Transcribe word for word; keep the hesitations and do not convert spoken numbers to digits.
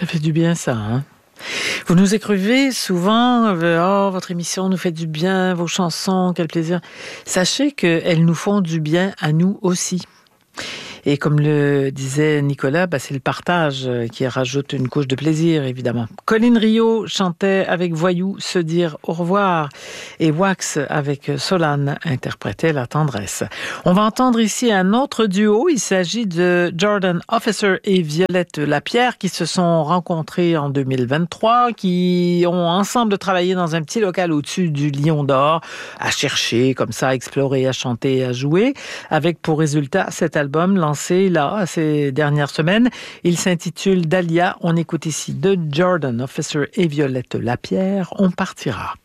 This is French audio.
Ça fait du bien, ça, hein? Vous nous écrivez souvent, euh, oh, votre émission nous fait du bien, vos chansons, quel plaisir. Sachez qu'elles nous font du bien à nous aussi. Et comme le disait Nicolas, bah, c'est le partage qui rajoute une couche de plaisir, évidemment. Colline Rio chantait avec Voyou Se dire au revoir et Wax avec Solane interprétait La tendresse. On va entendre ici un autre duo. Il s'agit de Jordan Officer et Violette Lapierre qui se sont rencontrés en deux mille vingt-trois, qui ont ensemble travaillé dans un petit local au-dessus du Lion d'Or, à chercher, comme ça, à explorer, à chanter, à jouer, avec pour résultat cet album lancé là, ces dernières semaines. Il s'intitule Dahlia. On écoute ici de Jordan Officer et Violette Lapierre. On partira.